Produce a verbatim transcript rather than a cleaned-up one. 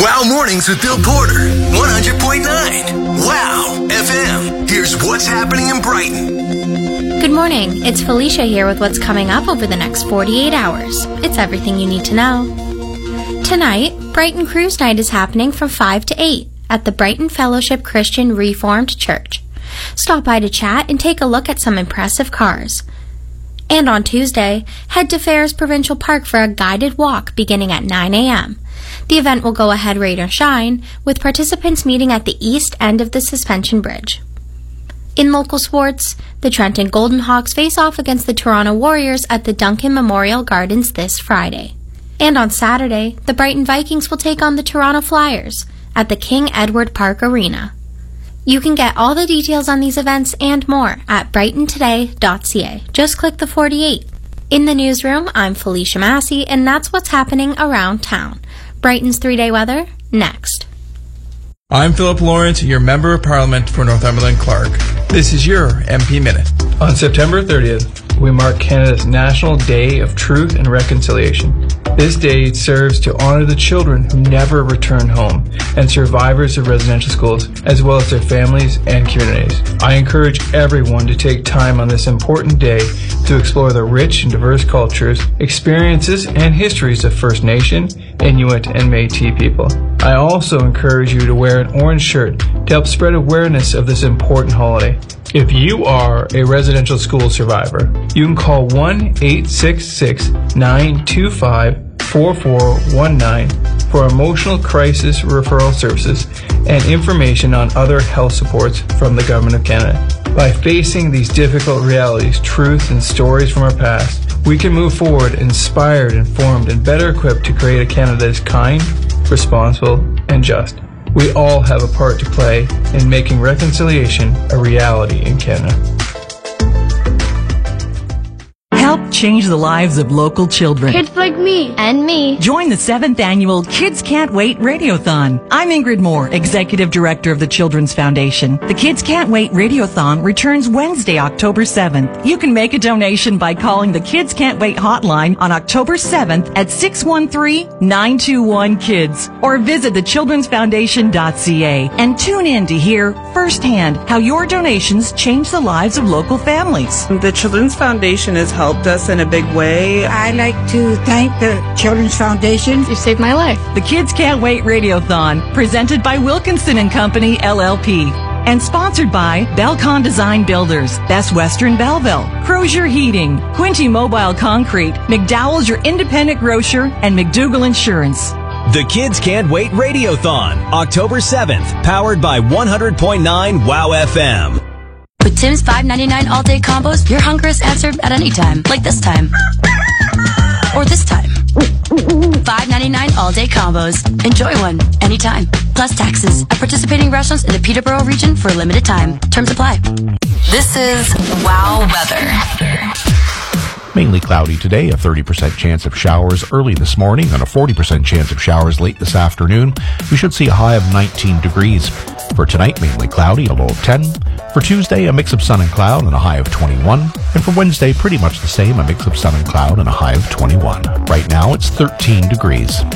Wow Mornings with Bill Porter, one hundred point nine. Wow F M. Here's what's happening in Brighton. Good morning. It's Felicia here with what's coming up over the next forty-eight hours. It's everything you need to know. Tonight, Brighton Cruise Night is happening from five to eight at the Brighton Fellowship Christian Reformed Church. Stop by to chat and take a look at some impressive cars. And on Tuesday, head to Ferris Provincial Park for a guided walk beginning at nine a.m. The event will go ahead rain or shine, with participants meeting at the east end of the suspension bridge. In local sports, the Trenton Golden Hawks face off against the Toronto Warriors at the Duncan Memorial Gardens this Friday. And on Saturday, the Brighton Vikings will take on the Toronto Flyers at the King Edward Park Arena. You can get all the details on these events and more at brighton today dot c a. Just click the forty-eight. In the newsroom, I'm Felicia Massey, and that's what's happening around town. Brighton's three-day weather, next. I'm Philip Lawrence, your Member of Parliament for Northumberland Clark. This is your M P Minute. On September thirtieth, we mark Canada's National Day of Truth and Reconciliation. This day serves to honor the children who never return home and survivors of residential schools, as well as their families and communities. I encourage everyone to take time on this important day to explore the rich and diverse cultures, experiences, and histories of First Nation, Inuit, and Métis people. I also encourage you to wear an orange shirt to help spread awareness of this important holiday. If you are a residential school survivor, you can call one eight six six, nine two five, four four one nine for emotional crisis referral services and information on other health supports from the Government of Canada. By facing these difficult realities, truths, and stories from our past, we can move forward inspired, informed, and better equipped to create a Canada that is kind, responsible, and just. We all have a part to play in making reconciliation a reality in Canada. Help change the lives of local children. Kids like me. And me. Join the seventh annual Kids Can't Wait Radiothon. I'm Ingrid Moore, Executive Director of the Children's Foundation. The Kids Can't Wait Radiothon returns Wednesday, October seventh. You can make a donation by calling the Kids Can't Wait hotline on October seventh at six one three, nine two one, KIDS or visit the children's foundation dot c a and tune in to hear firsthand how your donations change the lives of local families. The Children's Foundation has helped us in a big way. I'd like to thank the Children's Foundation. You saved my life. The Kids Can't Wait Radiothon, presented by Wilkinson and Company, L L P. And sponsored by Belcon Design Builders, Best Western Belleville, Crozier Heating, Quinty Mobile Concrete, McDowell's Your Independent Grocer, and McDougall Insurance. The Kids Can't Wait Radiothon, October seventh, powered by one hundred point nine Wow F M. With Tim's five ninety-nine all-day combos, your hunger is answered at any time, like this time. Or this time. five ninety-nine all-day combos. Enjoy one, anytime. Plus taxes at participating restaurants in the Peterborough region for a limited time. Terms apply. This is Wow Weather. Mainly cloudy today, a thirty percent chance of showers early this morning and a forty percent chance of showers late this afternoon. We should see a high of nineteen degrees. For tonight, mainly cloudy, a low of ten. For Tuesday, a mix of sun and cloud and a high of twenty-one. And for Wednesday, pretty much the same, a mix of sun and cloud and a high of twenty-one. Right now, it's thirteen degrees.